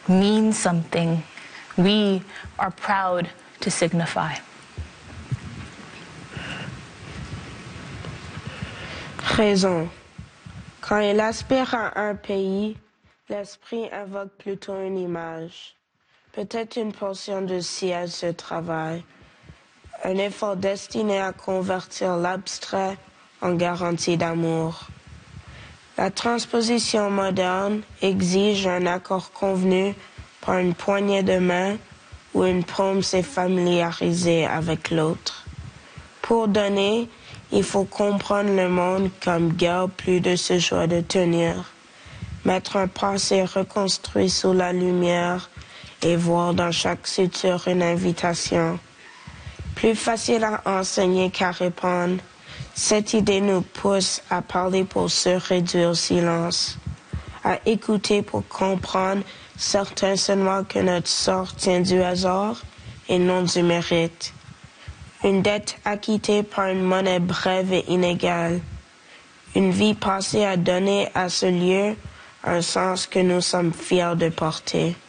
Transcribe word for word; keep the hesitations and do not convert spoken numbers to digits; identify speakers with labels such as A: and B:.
A: means something we are proud to signify.
B: Raison. Quand il aspire à un pays, l'esprit invoque plutôt une image, peut-être une portion de ciel se travaille, un effort destiné à convertir l'abstrait en garantie d'amour. La transposition moderne exige un accord convenu par une poignée de main où une paume s'est familiarisée avec l'autre. Pour donner, il faut comprendre le monde comme guère plus de ce joie de tenir, mettre un passé reconstruit sous la lumière et voir dans chaque suture une invitation. Plus facile à enseigner qu'à répondre, cette idée nous pousse à parler pour se réduire au silence, à écouter pour comprendre, certain seulement que notre sort tient du hasard et non du mérite. Une dette acquittée par une monnaie brève et inégale. Une vie passée à donner à ce lieu un sens que nous sommes fiers de porter.